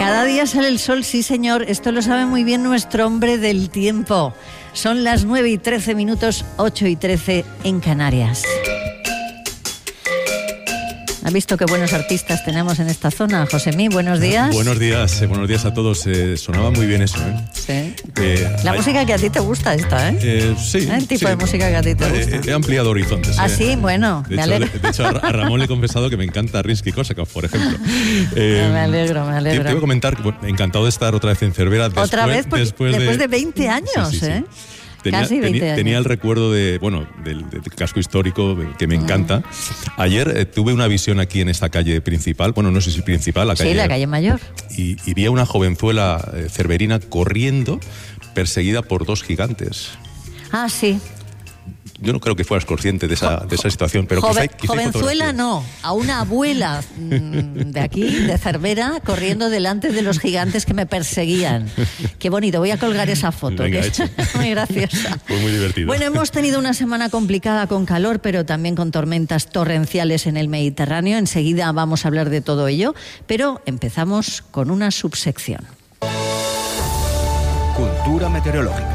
Cada día sale el sol, sí señor, esto lo sabe muy bien nuestro hombre del tiempo. Son las 9:13, 8:13 en Canarias. ¿Ha visto qué buenos artistas tenemos en esta zona? Josemí, buenos días. Buenos días a todos. Sonaba muy bien eso, ¿eh? Sí. La música que a ti te gusta esta, ¿eh? Sí. El tipo de música que a ti te gusta. He ampliado horizontes. Ah, sí, bueno, me alegro. De hecho, a Ramón le he confesado que me encanta Rimsky-Korsakov, por ejemplo. Me alegro. Te voy a comentar, encantado de estar otra vez en Cervera. Después de 20 años, sí. ¿eh? Casi 20 años. Tenía el recuerdo del casco histórico que me encanta. Ayer tuve una visión aquí en esta calle principal, bueno, no sé si principal, la calle Mayor. Y vi a una jovenzuela cerverina corriendo, perseguida por dos gigantes. Ah, sí. Yo no creo que fueras consciente de esa situación, pero jovenzuela no, a una abuela de aquí, de Cervera, corriendo delante de los gigantes que me perseguían. Qué bonito, voy a colgar esa foto. Venga, que es muy graciosa. Fue muy divertido. Bueno, hemos tenido una semana complicada con calor, pero también con tormentas torrenciales en el Mediterráneo. Enseguida vamos a hablar de todo ello, pero empezamos con una subsección. Cultura meteorológica.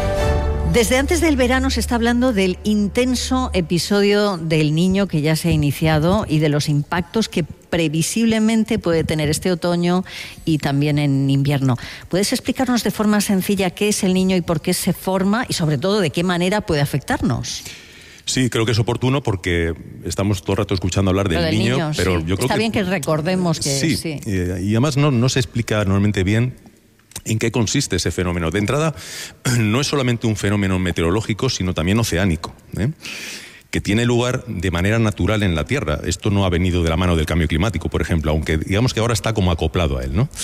Desde antes del verano se está hablando del intenso episodio del Niño que ya se ha iniciado y de los impactos que previsiblemente puede tener este otoño y también en invierno. ¿Puedes explicarnos de forma sencilla qué es el Niño y por qué se forma y sobre todo de qué manera puede afectarnos? Sí, creo que es oportuno porque estamos todo el rato escuchando hablar del niño, pero sí. Yo creo está bien que recordemos que sí. Y además no se explica normalmente bien ¿en qué consiste ese fenómeno? De entrada, no es solamente un fenómeno meteorológico, sino también oceánico, que tiene lugar de manera natural en la Tierra. Esto no ha venido de la mano del cambio climático, por ejemplo, aunque digamos que ahora está como acoplado a él, ¿no?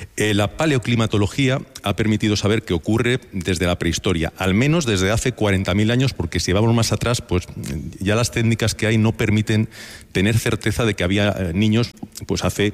La paleoclimatología ha permitido saber que ocurre desde la prehistoria, al menos desde hace 40.000 años, porque si vamos más atrás, pues ya las técnicas que hay no permiten tener certeza de que había niños pues hace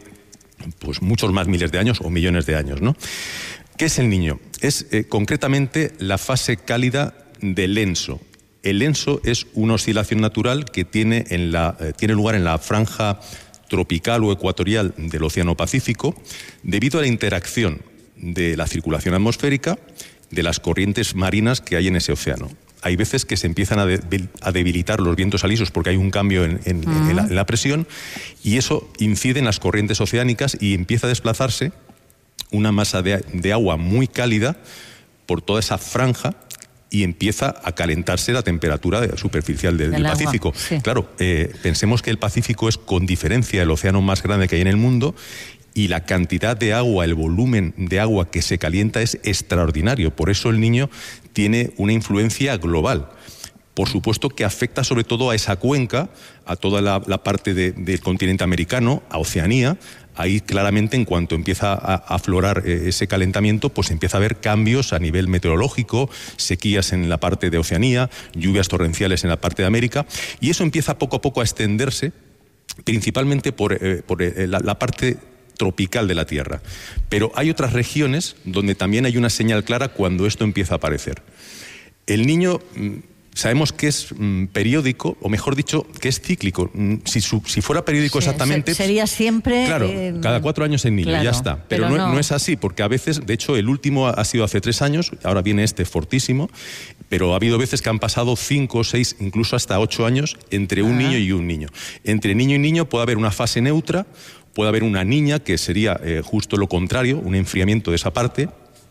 muchos más miles de años o millones de años, ¿no? ¿Qué es el Niño? Es concretamente la fase cálida del ENSO. El ENSO es una oscilación natural que tiene lugar en la franja tropical o ecuatorial del Océano Pacífico debido a la interacción de la circulación atmosférica de las corrientes marinas que hay en ese océano. Hay veces que se empiezan a debilitar los vientos alisos porque hay un cambio en la presión y eso incide en las corrientes oceánicas y empieza a desplazarse una masa de agua muy cálida por toda esa franja y empieza a calentarse la temperatura superficial del Pacífico. Sí. Claro, pensemos que el Pacífico es con diferencia el océano más grande que hay en el mundo y la cantidad de agua, el volumen de agua que se calienta es extraordinario. Por eso el Niño tiene una influencia global. Por supuesto que afecta sobre todo a esa cuenca, a toda la parte del continente americano, a Oceanía. Ahí claramente en cuanto empieza a aflorar ese calentamiento, pues empieza a haber cambios a nivel meteorológico, sequías en la parte de Oceanía, lluvias torrenciales en la parte de América, y eso empieza poco a poco a extenderse, principalmente por la parte tropical de la Tierra. Pero hay otras regiones donde también hay una señal clara cuando esto empieza a aparecer. El Niño sabemos que es periódico, o mejor dicho, que es cíclico. Si fuera periódico exactamente... Sería siempre... Claro, cada 4 años el Niño, claro, ya está. Pero no es así, porque a veces, de hecho, el último ha sido hace 3 años, ahora viene este fortísimo, pero ha habido veces que han pasado 5, 6, incluso hasta 8 años entre un niño y un niño. Entre niño y niño puede haber una fase neutra, puede haber una niña, que sería justo lo contrario, un enfriamiento de esa parte.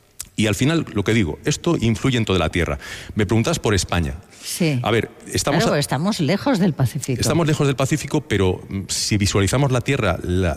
Y al final, lo que digo, esto influye en toda la Tierra. Me preguntas por España. Sí. A ver, estamos lejos del Pacífico. Estamos lejos del Pacífico, pero si visualizamos la Tierra,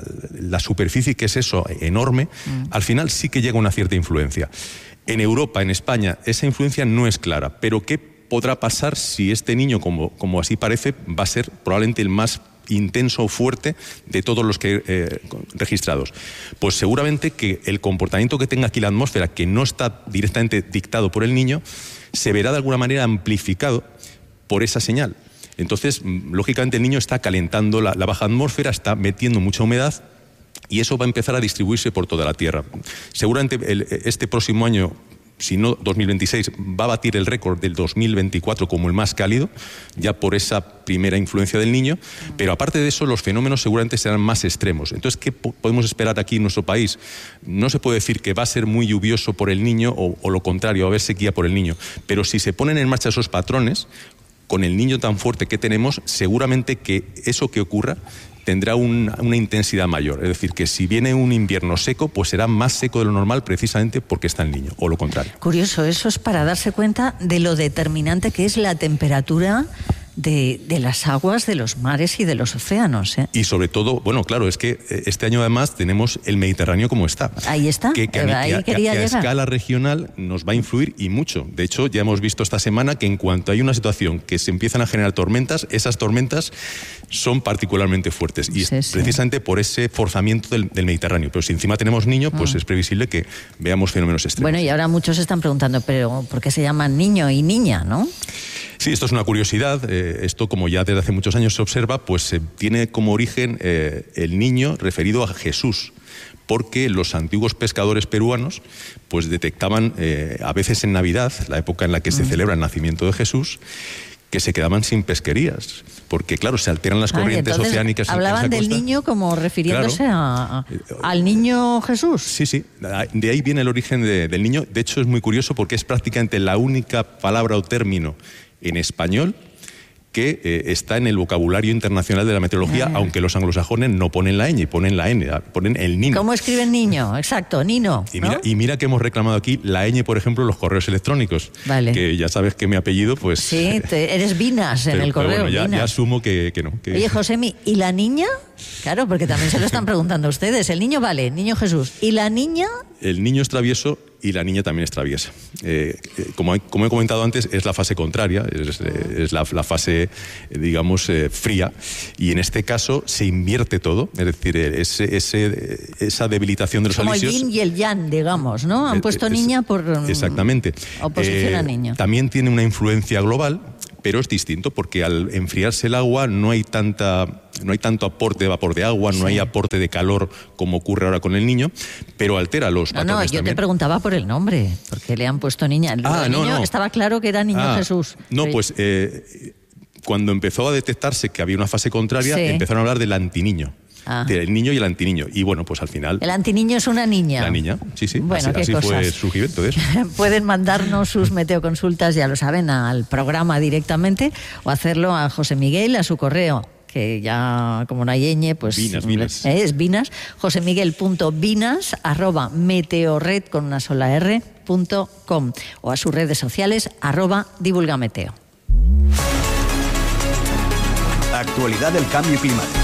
la superficie que es eso, enorme, al final sí que llega una cierta influencia. En Europa, en España, esa influencia no es clara. Pero ¿qué podrá pasar si este niño, como así parece, va a ser probablemente el más intenso o fuerte de todos los que registrados? Pues seguramente que el comportamiento que tenga aquí la atmósfera, que no está directamente dictado por el niño, se verá de alguna manera amplificado por esa señal. Entonces, lógicamente el niño está calentando la baja atmósfera, está metiendo mucha humedad y eso va a empezar a distribuirse por toda la Tierra. Seguramente este próximo año si no 2026, va a batir el récord del 2024 como el más cálido, ya por esa primera influencia del Niño, pero aparte de eso los fenómenos seguramente serán más extremos. Entonces, ¿qué podemos esperar aquí en nuestro país? No se puede decir que va a ser muy lluvioso por el Niño o lo contrario, va a haber sequía por el Niño, pero si se ponen en marcha esos patrones, con el Niño tan fuerte que tenemos, seguramente que eso que ocurra tendrá una intensidad mayor. Es decir, que si viene un invierno seco, pues será más seco de lo normal precisamente porque está el Niño, o lo contrario. Curioso, eso es para darse cuenta de lo determinante que es la temperatura de las aguas de los mares y de los océanos, ¿eh? Y sobre todo, bueno, claro, es que este año además tenemos el Mediterráneo como está. Ahí está, que ahí quería a llegar. escala regional nos va a influir y mucho. De hecho, ya hemos visto esta semana que en cuanto hay una situación que se empiezan a generar tormentas, esas tormentas son particularmente fuertes. Y sí, es precisamente por ese forzamiento del Mediterráneo. Pero si encima tenemos Niño, pues es previsible que veamos fenómenos extremos. Bueno, y ahora muchos se están preguntando, pero ¿por qué se llaman niño y niña, no? Sí, esto es una curiosidad. Esto, como ya desde hace muchos años se observa, pues tiene como origen el niño referido a Jesús, porque los antiguos pescadores peruanos pues detectaban a veces en Navidad, la época en la que se celebra el nacimiento de Jesús, que se quedaban sin pesquerías, porque claro, se alteran las corrientes oceánicas. Hablaban del niño como refiriéndose al niño Jesús. Sí, sí, de ahí viene el origen del niño. De hecho, es muy curioso porque es prácticamente la única palabra o término en español que está en el vocabulario internacional de la meteorología, aunque los anglosajones no ponen la ñ, ponen la n, ponen el nino. ¿Cómo escriben niño? Exacto, nino. ¿No? Y mira que hemos reclamado aquí la ñ, por ejemplo, en los correos electrónicos. Vale. Que ya sabes que mi apellido, pues... Sí, eres Vinas en el correo. Pero bueno, ya asumo que no. Oye, Josemi, ¿y la niña? Claro, porque también se lo están preguntando a ustedes. El niño vale, niño Jesús. ¿Y la niña? El niño es travieso y la niña también es traviesa. Como he comentado antes, es la fase contraria, es la fase, digamos, fría, y en este caso se invierte todo, es decir, esa debilitación de los alisios... Como el yin y el yang, digamos, ¿no? Han puesto niña por... Exactamente. Oposición a niño. También tiene una influencia global, pero es distinto porque al enfriarse el agua no hay tanto aporte de vapor de agua, no hay aporte de calor como ocurre ahora con el niño, pero altera los patrones. No, yo también. te preguntaba por el nombre, porque le han puesto niña. El niño estaba claro que era niño Jesús. No, pues cuando empezó a detectarse que había una fase contraria, empezaron a hablar del antiniño. Del niño y el antiniño. Y bueno, pues al final... El antiniño es una niña. La niña, sí. Bueno, así fue el surgimiento de eso. Pueden mandarnos sus meteoconsultas, ya lo saben, al programa directamente o hacerlo a José Miguel, a su correo, que ya como no hay ñ, pues... Vinas. Es Vinas. josemiguel.vinas@meteorred con una sola r.com o a sus redes sociales @divulgameteo. Actualidad del cambio climático.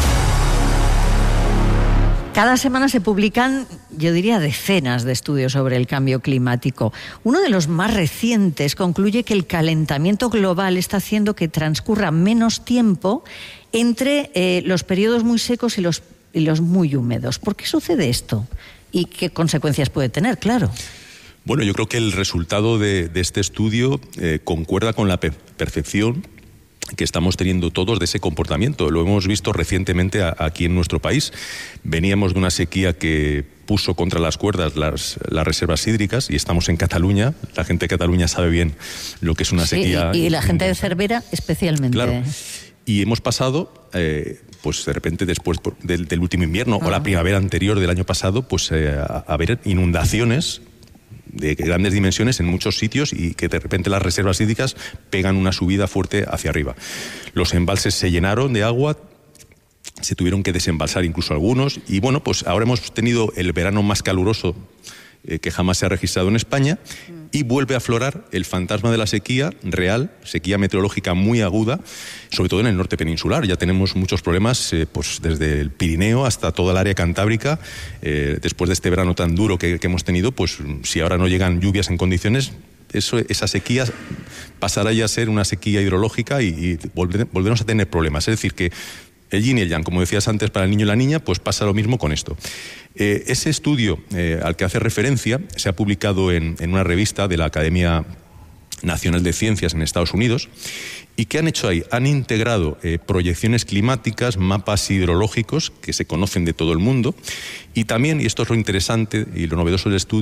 Cada semana se publican, yo diría, decenas de estudios sobre el cambio climático. Uno de los más recientes concluye que el calentamiento global está haciendo que transcurra menos tiempo entre los periodos muy secos y los muy húmedos. ¿Por qué sucede esto? ¿Y qué consecuencias puede tener? Claro. Bueno, yo creo que el resultado de este estudio concuerda con la percepción que estamos teniendo todos de ese comportamiento. Lo hemos visto recientemente aquí en nuestro país. Veníamos de una sequía que puso contra las cuerdas las reservas hídricas y estamos en Cataluña. La gente de Cataluña sabe bien lo que es una sequía. Y la gente de Cervera especialmente. Claro. Y hemos pasado, pues de repente después del último invierno o la primavera anterior del año pasado, pues a ver inundaciones de grandes dimensiones en muchos sitios y que de repente las reservas hídricas pegan una subida fuerte hacia arriba. Los embalses se llenaron de agua, se tuvieron que desembalsar incluso algunos y bueno, pues ahora hemos tenido el verano más caluroso que jamás se ha registrado en España y vuelve a aflorar el fantasma de la sequía real, sequía meteorológica muy aguda, sobre todo en el norte peninsular. Ya tenemos muchos problemas pues desde el Pirineo hasta toda el área cantábrica. Después de este verano tan duro que hemos tenido, pues si ahora no llegan lluvias en condiciones, esa sequía pasará ya a ser una sequía hidrológica y volveremos a tener problemas. Es decir, que el yin y el yang, como decías antes, para el niño y la niña, pues pasa lo mismo con esto. Ese estudio al que hace referencia se ha publicado en una revista de la Academia Nacional de Ciencias en Estados Unidos. ¿Y qué han hecho ahí? Han integrado proyecciones climáticas, mapas hidrológicos que se conocen de todo el mundo y también, y esto es lo interesante y lo novedoso del estudio,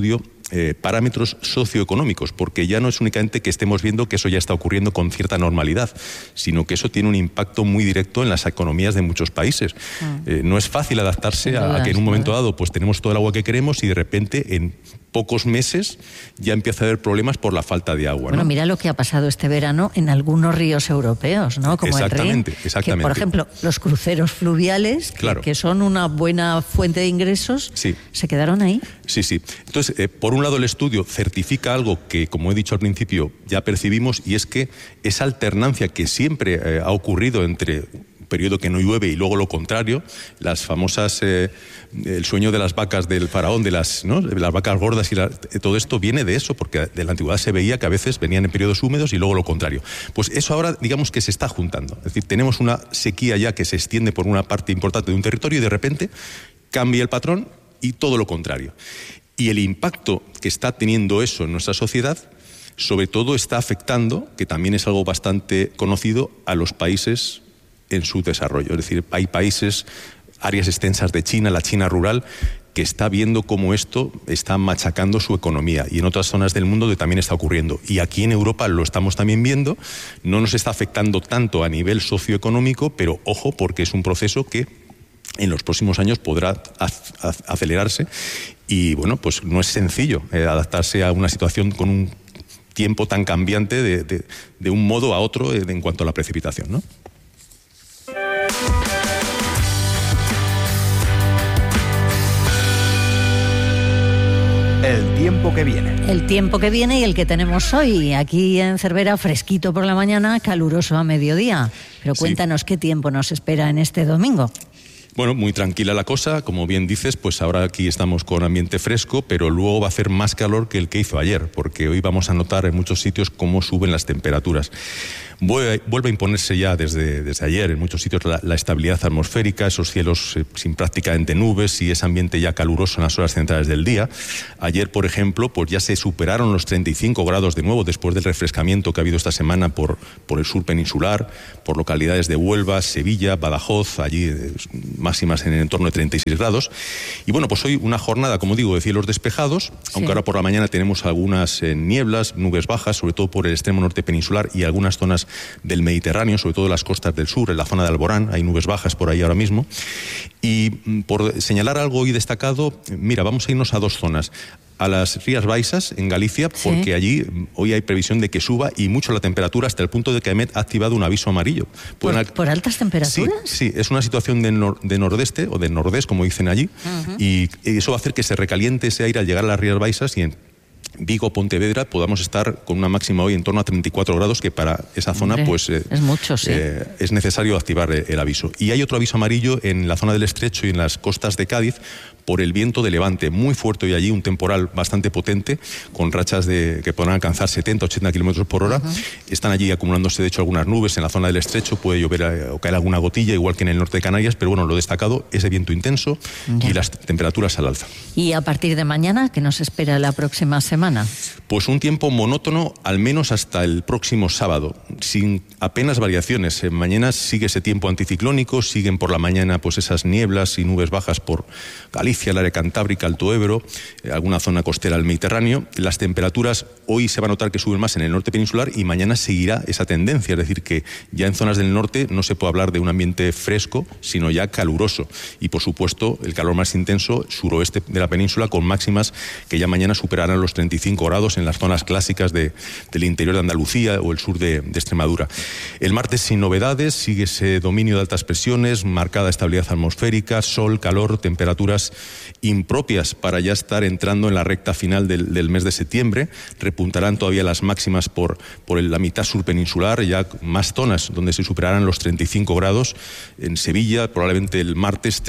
parámetros socioeconómicos, porque ya no es únicamente que estemos viendo que eso ya está ocurriendo con cierta normalidad, sino que eso tiene un impacto muy directo en las economías de muchos países. No es fácil adaptarse a que en un momento dado pues tenemos todo el agua que queremos y de repente en pocos meses ya empieza a haber problemas por la falta de agua, ¿no? Bueno, mira lo que ha pasado este verano en algunos ríos europeos, ¿no? Como el Rin, que, por ejemplo, los cruceros fluviales, que son una buena fuente de ingresos, se quedaron ahí. Sí. Entonces, por un lado, el estudio certifica algo que, como he dicho al principio, ya percibimos, y es que esa alternancia que siempre ha ocurrido entre periodo que no llueve y luego lo contrario, las famosas el sueño de las vacas del faraón, de las vacas gordas y todo esto viene de eso, porque de la antigüedad se veía que a veces venían en periodos húmedos y luego lo contrario. Pues eso ahora digamos que se está juntando, es decir, tenemos una sequía ya que se extiende por una parte importante de un territorio y de repente cambia el patrón y todo lo contrario. Y el impacto que está teniendo eso en nuestra sociedad sobre todo está afectando, que también es algo bastante conocido, a los países en su desarrollo. Es decir, hay países, áreas extensas de China, la China rural, que está viendo cómo esto está machacando su economía, y en otras zonas del mundo que también está ocurriendo. Y aquí en Europa lo estamos también viendo, no nos está afectando tanto a nivel socioeconómico, pero ojo, porque es un proceso que en los próximos años podrá acelerarse y bueno, pues no es sencillo adaptarse a una situación con un tiempo tan cambiante de un modo a otro en cuanto a la precipitación, ¿no? El tiempo que viene. El tiempo que viene y el que tenemos hoy. Aquí en Cervera, fresquito por la mañana, caluroso a mediodía. Pero cuéntanos qué tiempo nos espera en este domingo. Bueno, muy tranquila la cosa, como bien dices, pues ahora aquí estamos con ambiente fresco, pero luego va a hacer más calor que el que hizo ayer, porque hoy vamos a notar en muchos sitios cómo suben las temperaturas. Vuelve a imponerse ya desde ayer en muchos sitios la estabilidad atmosférica, esos cielos sin prácticamente nubes y ese ambiente ya caluroso en las horas centrales del día. Ayer, por ejemplo, pues ya se superaron los 35 grados de nuevo después del refrescamiento que ha habido esta semana por el sur peninsular, por localidades de Huelva, Sevilla, Badajoz, allí máximas en el entorno de 36 grados. Y bueno, pues hoy una jornada, como digo, de cielos despejados, aunque ahora por la mañana tenemos algunas nieblas, nubes bajas, sobre todo por el extremo norte peninsular y algunas zonas del Mediterráneo, sobre todo las costas del sur, en la zona de Alborán, hay nubes bajas por ahí ahora mismo. Y por señalar algo hoy destacado, mira, vamos a irnos a dos zonas. A las Rías Baixas, en Galicia, porque allí hoy hay previsión de que suba y mucho la temperatura, hasta el punto de que AEMET ha activado un aviso amarillo. ¿Por altas temperaturas? Sí, es una situación de nordeste, o de nordés, como dicen allí, y eso va a hacer que se recaliente ese aire al llegar a las Rías Baixas y en Vigo, Pontevedra, podamos estar con una máxima hoy en torno a 34 grados, que para esa zona pues es mucho, es necesario activar el aviso. Y hay otro aviso amarillo en la zona del Estrecho y en las costas de Cádiz por el viento de levante muy fuerte, y allí un temporal bastante potente con rachas que podrán alcanzar 70-80 kilómetros por hora. Están allí acumulándose de hecho algunas nubes en la zona del Estrecho, puede llover o caer alguna gotilla, igual que en el norte de Canarias, pero bueno, lo destacado es el viento intenso y las temperaturas al alza. ¿Y a partir de mañana qué nos espera la próxima semana? Pues un tiempo monótono, al menos hasta el próximo sábado, sin apenas variaciones. Mañana sigue ese tiempo anticiclónico, siguen por la mañana pues esas nieblas y nubes bajas por Galicia, el área cantábrica, Alto Ebro, alguna zona costera del Mediterráneo. Las temperaturas hoy se va a notar que suben más en el norte peninsular y mañana seguirá esa tendencia, es decir, que ya en zonas del norte no se puede hablar de un ambiente fresco, sino ya caluroso. Y por supuesto, el calor más intenso suroeste de la península, con máximas que ya mañana superarán los 35 grados en las zonas clásicas del interior de Andalucía o el sur de Extremadura. El martes sin novedades, sigue ese dominio de altas presiones, marcada estabilidad atmosférica, sol, calor, temperaturas impropias para ya estar entrando en la recta final del mes de septiembre. Repuntarán todavía las máximas por la mitad sur peninsular, ya más zonas donde se superarán los 35 grados. En Sevilla probablemente el martes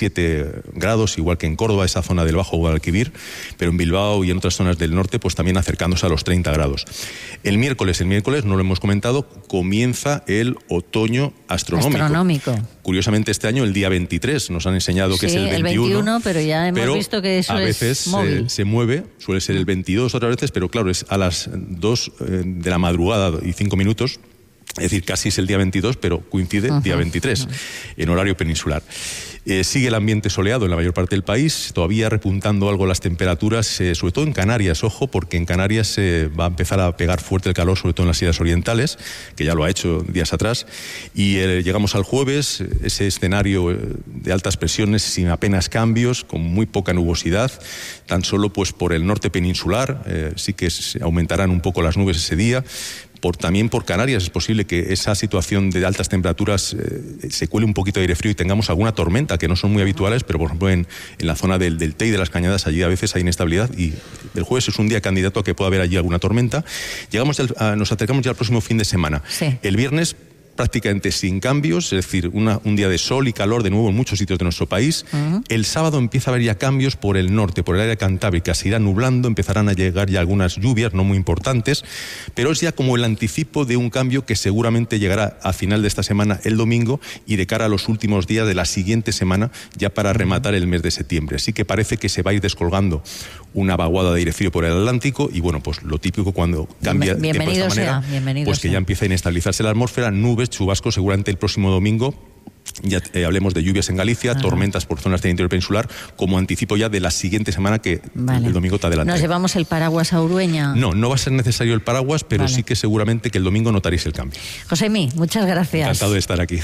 37 grados, igual que en Córdoba, esa zona del Bajo Guadalquivir, pero en Bilbao y en otras zonas del norte pues también acercándose a los 30 grados. El miércoles, no lo hemos comentado, comienza el otoño astronómico. Curiosamente este año el día 23, nos han enseñado que es el 21, pero ya hemos visto que eso a veces se mueve, suele ser el 22 otras veces, pero claro, es a las 2 de la madrugada y 5 minutos. Es decir, casi es el día 22, pero coincide día 23, en horario peninsular. Sigue el ambiente soleado en la mayor parte del país, todavía repuntando algo las temperaturas, sobre todo en Canarias, ojo, porque en Canarias va a empezar a pegar fuerte el calor, sobre todo en las islas orientales, que ya lo ha hecho días atrás, y llegamos al jueves, ese escenario de altas presiones sin apenas cambios, con muy poca nubosidad, tan solo pues por el norte peninsular, sí que aumentarán un poco las nubes ese día. También por Canarias es posible que esa situación de altas temperaturas se cuele un poquito de aire frío y tengamos alguna tormenta, que no son muy habituales, pero por ejemplo en la zona del Té y de las Cañadas allí a veces hay inestabilidad, y el jueves es un día candidato a que pueda haber allí alguna tormenta. Nos acercamos ya al próximo fin de semana. Sí. El viernes prácticamente sin cambios, es decir, un día de sol y calor de nuevo en muchos sitios de nuestro país. El sábado empieza a haber ya cambios por el norte, por el área cantábrica, se irá nublando, empezarán a llegar ya algunas lluvias, no muy importantes, pero es ya como el anticipo de un cambio que seguramente llegará a final de esta semana, el domingo, y de cara a los últimos días de la siguiente semana, ya para rematar el mes de septiembre. Así que parece que se va a ir descolgando una vaguada de aire frío por el Atlántico, y bueno, pues lo típico cuando cambia de esta manera, pues que ya empieza a inestabilizarse la atmósfera, nubes, chubascos seguramente el próximo domingo. Ya hablemos de lluvias en Galicia, tormentas por zonas del interior peninsular, como anticipo ya de la siguiente semana, que el domingo te adelanta. ¿Nos llevamos el paraguas a Urueña? No va a ser necesario el paraguas, pero sí que seguramente que el domingo notaréis el cambio. Josemi, muchas gracias. Encantado de estar aquí.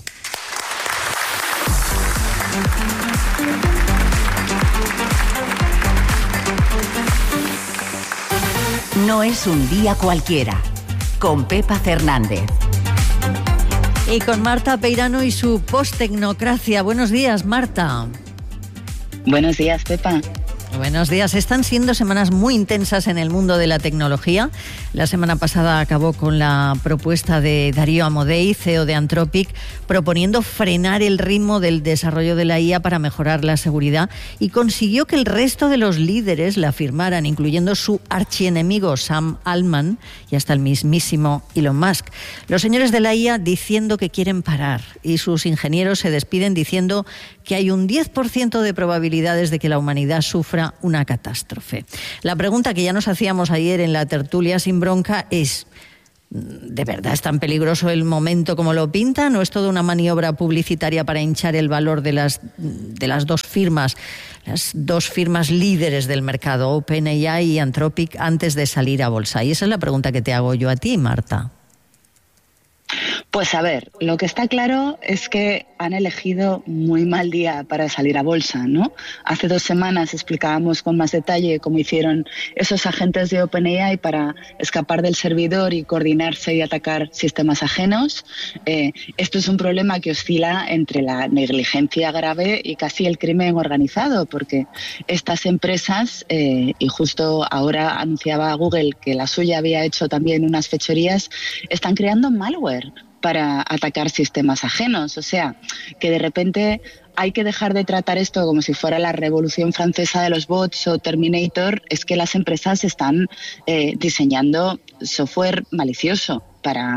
No es un día cualquiera, con Pepa Fernández. Y con Marta Peirano y su post-tecnocracia. Buenos días, Marta. Buenos días, Pepa. Buenos días. Están siendo semanas muy intensas en el mundo de la tecnología. La semana pasada acabó con la propuesta de Darío Amodei, CEO de Anthropic, proponiendo frenar el ritmo del desarrollo de la IA para mejorar la seguridad, y consiguió que el resto de los líderes la firmaran, incluyendo su archienemigo Sam Altman y hasta el mismísimo Elon Musk. Los señores de la IA diciendo que quieren parar, y sus ingenieros se despiden diciendo que hay un 10% de probabilidades de que la humanidad sufra una catástrofe. La pregunta que ya nos hacíamos ayer en la tertulia sin bronca es: ¿de verdad es tan peligroso el momento como lo pintan, o es toda una maniobra publicitaria para hinchar el valor de las dos firmas líderes del mercado, OpenAI y Anthropic, antes de salir a bolsa? Y esa es la pregunta que te hago yo a ti, Marta. Pues a ver, lo que está claro es que han elegido muy mal día para salir a bolsa, ¿no? Hace 2 semanas explicábamos con más detalle cómo hicieron esos agentes de OpenAI para escapar del servidor y coordinarse y atacar sistemas ajenos. Esto es un problema que oscila entre la negligencia grave y casi el crimen organizado, porque estas empresas, y justo ahora anunciaba Google que la suya había hecho también unas fechorías, están creando malware para atacar sistemas ajenos. O sea, que de repente hay que dejar de tratar esto como si fuera la revolución francesa de los bots o Terminator. Es que las empresas están diseñando software malicioso para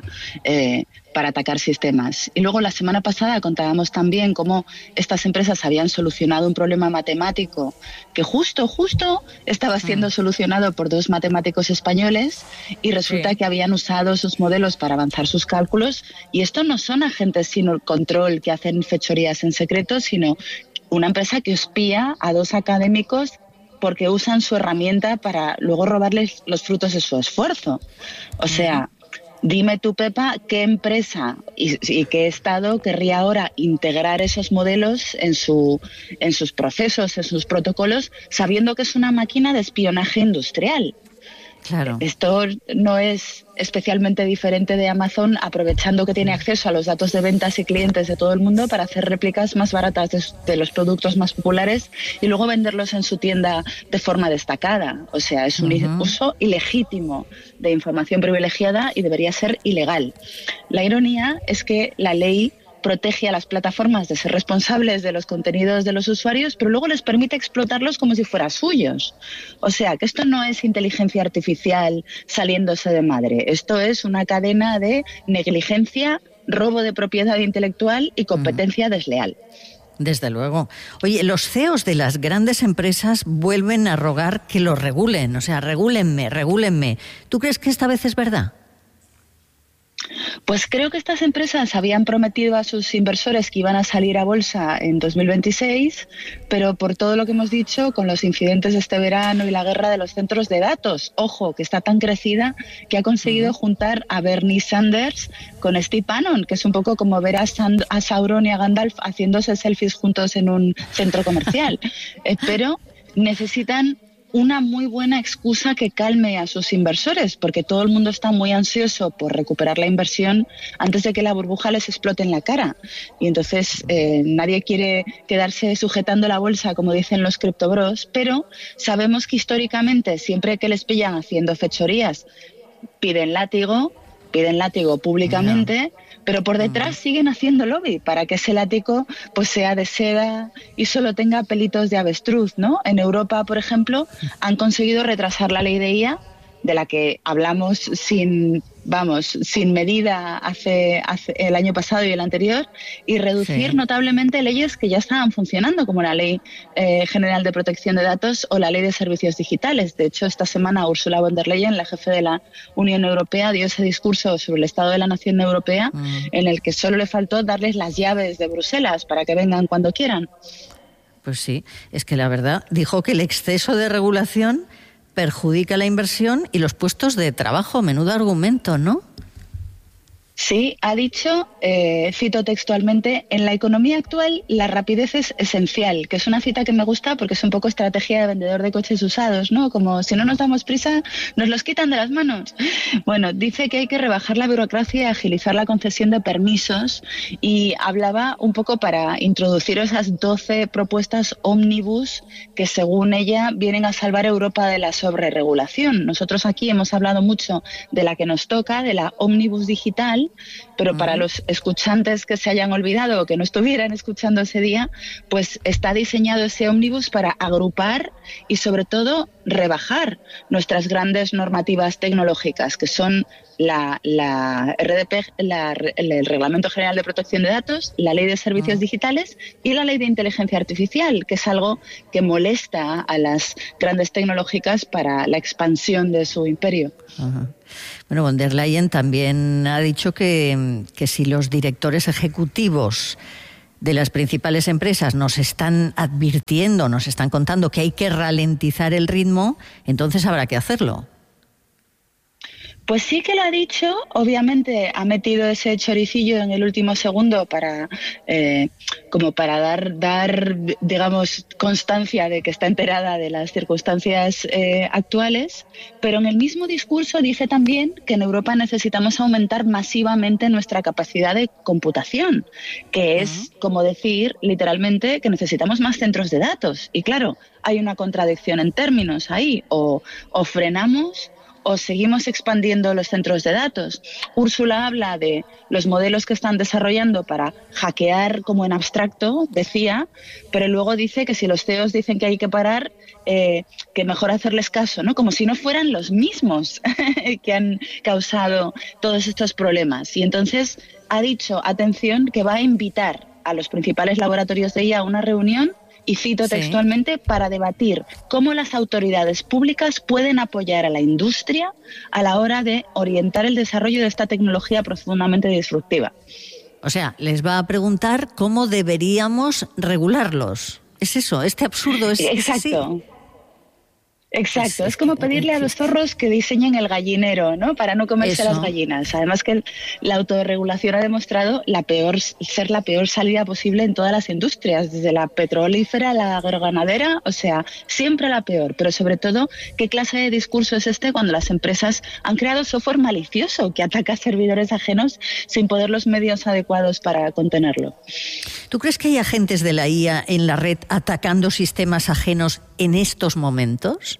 atacar sistemas. Y luego la semana pasada contábamos también cómo estas empresas habían solucionado un problema matemático que justo estaba siendo solucionado por 2 matemáticos españoles, y resulta que habían usado sus modelos para avanzar sus cálculos. Y esto no son agentes sin control que hacen fechorías en secreto, sino una empresa que espía a 2 académicos porque usan su herramienta para luego robarles los frutos de su esfuerzo. O sea, dime tú, Pepa, ¿qué empresa y qué Estado querría ahora integrar esos modelos en sus procesos, en sus protocolos, sabiendo que es una máquina de espionaje industrial? Claro. Esto no es especialmente diferente de Amazon, aprovechando que tiene acceso a los datos de ventas y clientes de todo el mundo para hacer réplicas más baratas de los productos más populares y luego venderlos en su tienda de forma destacada. O sea, es un uso ilegítimo de información privilegiada y debería ser ilegal. La ironía es que la ley protege a las plataformas de ser responsables de los contenidos de los usuarios, pero luego les permite explotarlos como si fueran suyos. O sea, que esto no es inteligencia artificial saliéndose de madre. Esto es una cadena de negligencia, robo de propiedad intelectual y competencia desleal. Desde luego. Oye, los CEOs de las grandes empresas vuelven a rogar que los regulen. O sea, regúlenme. ¿Tú crees que esta vez es verdad? Pues creo que estas empresas habían prometido a sus inversores que iban a salir a bolsa en 2026, pero por todo lo que hemos dicho, con los incidentes de este verano y la guerra de los centros de datos, ojo, que está tan crecida que ha conseguido juntar a Bernie Sanders con Steve Bannon, que es un poco como ver a Sauron y a Gandalf haciéndose selfies juntos en un centro comercial. Pero necesitan una muy buena excusa que calme a sus inversores, porque todo el mundo está muy ansioso por recuperar la inversión antes de que la burbuja les explote en la cara. Y entonces nadie quiere quedarse sujetando la bolsa, como dicen los criptobros, pero sabemos que históricamente, siempre que les pillan haciendo fechorías, piden látigo públicamente, pero por detrás siguen haciendo lobby para que ese látigo pues sea de seda y solo tenga pelitos de avestruz, ¿no? En Europa, por ejemplo, han conseguido retrasar la ley de IA, de la que hablamos sin medida hace el año pasado y el anterior, y reducir notablemente leyes que ya estaban funcionando, como la Ley General de Protección de Datos o la Ley de Servicios Digitales. De hecho, esta semana Ursula von der Leyen, la jefe de la Unión Europea, dio ese discurso sobre el Estado de la Nación Europea en el que solo le faltó darles las llaves de Bruselas para que vengan cuando quieran. Pues sí, es que la verdad dijo que el exceso de regulación perjudica la inversión y los puestos de trabajo. Menudo argumento, ¿no? Sí, ha dicho, cito textualmente, en la economía actual la rapidez es esencial, que es una cita que me gusta porque es un poco estrategia de vendedor de coches usados, ¿no? Como si no nos damos prisa, nos los quitan de las manos. Bueno, dice que hay que rebajar la burocracia y agilizar la concesión de permisos, y hablaba un poco para introducir esas 12 propuestas ómnibus que según ella vienen a salvar a Europa de la sobreregulación. Nosotros aquí hemos hablado mucho de la que nos toca, de la ómnibus digital, pero para los escuchantes que se hayan olvidado o que no estuvieran escuchando ese día, pues está diseñado ese ómnibus para agrupar y sobre todo rebajar nuestras grandes normativas tecnológicas, que son la RDP, el Reglamento General de Protección de Datos, la Ley de Servicios Digitales y la Ley de Inteligencia Artificial, que es algo que molesta a las grandes tecnológicas para la expansión de su imperio. Ajá. Bueno, von der Leyen también ha dicho que si los directores ejecutivos de las principales empresas nos están advirtiendo, nos están contando que hay que ralentizar el ritmo, entonces habrá que hacerlo. Pues sí que lo ha dicho, obviamente ha metido ese choricillo en el último segundo para como para dar digamos constancia de que está enterada de las circunstancias actuales, pero en el mismo discurso dice también que en Europa necesitamos aumentar masivamente nuestra capacidad de computación, que es como decir literalmente que necesitamos más centros de datos. Y claro, hay una contradicción en términos ahí, o frenamos o seguimos expandiendo los centros de datos. Úrsula habla de los modelos que están desarrollando para hackear como en abstracto, decía, pero luego dice que si los CEOs dicen que hay que parar, que mejor hacerles caso, ¿no? Como si no fueran los mismos que han causado todos estos problemas. Y entonces ha dicho, atención, que va a invitar a los principales laboratorios de IA a una reunión, y cito textualmente, para debatir cómo las autoridades públicas pueden apoyar a la industria a la hora de orientar el desarrollo de esta tecnología profundamente disruptiva. O sea, les va a preguntar cómo deberíamos regularlos. ¿Es eso? ¿Este absurdo es Exacto. Exacto, es como pedirle a los zorros que diseñen el gallinero, ¿no? Para no comerse las gallinas. Además que la autorregulación ha demostrado ser la peor salida posible en todas las industrias, desde la petrolífera a la agroganadera, o sea, siempre la peor. Pero sobre todo, ¿qué clase de discurso es este cuando las empresas han creado software malicioso que ataca a servidores ajenos sin poner los medios adecuados para contenerlo? ¿Tú crees que hay agentes de la IA en la red atacando sistemas ajenos en estos momentos?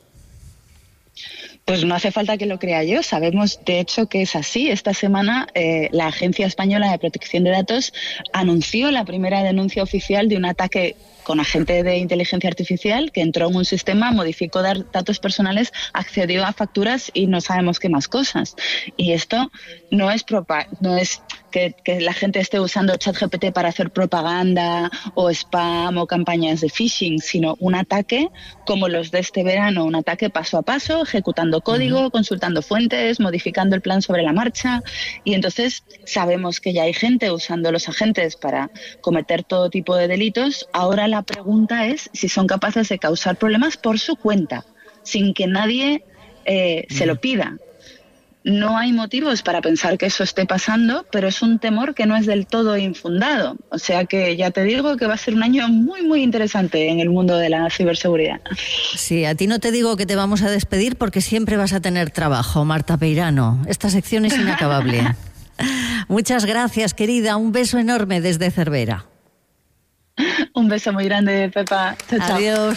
Pues no hace falta que lo crea yo. Sabemos, de hecho, que es así. Esta semana la Agencia Española de Protección de Datos anunció la primera denuncia oficial de un ataque con agente de inteligencia artificial que entró en un sistema, modificó datos personales, accedió a facturas y no sabemos qué más cosas. Y esto no es que la gente esté usando ChatGPT para hacer propaganda o spam o campañas de phishing, sino un ataque como los de este verano, un ataque paso a paso, ejecutando código, consultando fuentes, modificando el plan sobre la marcha. Y entonces sabemos que ya hay gente usando los agentes para cometer todo tipo de delitos. Ahora la pregunta es si son capaces de causar problemas por su cuenta, sin que nadie se lo pida. No hay motivos para pensar que eso esté pasando, pero es un temor que no es del todo infundado. O sea que ya te digo que va a ser un año muy, muy interesante en el mundo de la ciberseguridad. Sí, a ti no te digo que te vamos a despedir porque siempre vas a tener trabajo, Marta Peirano. Esta sección es inacabable. Muchas gracias, querida. Un beso enorme desde Cervera. Un beso muy grande, Pepa. Chao, chao. Adiós.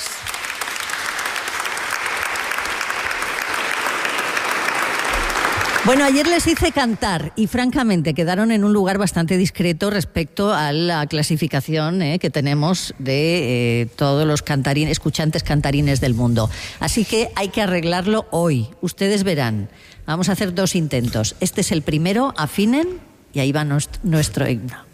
Bueno, ayer les hice cantar y francamente quedaron en un lugar bastante discreto respecto a la clasificación que tenemos de todos los escuchantes cantarines del mundo. Así que hay que arreglarlo hoy. Ustedes verán. Vamos a hacer 2 intentos. Este es el primero, afinen y ahí va nuestro himno.